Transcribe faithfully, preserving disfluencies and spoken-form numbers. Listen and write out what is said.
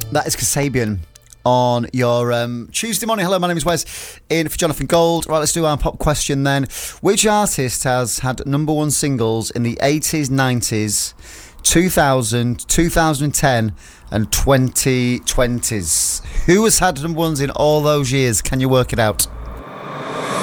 That is Kasabian on your um, Tuesday morning. Hello, my name is Wes, in for Jonathan Gold. Right, let's do our pop question then. Which artist has had number one singles in the eighties, nineties, two thousand, two thousand ten and twenty twenties? Who has had number ones in all those years? Can you work it out?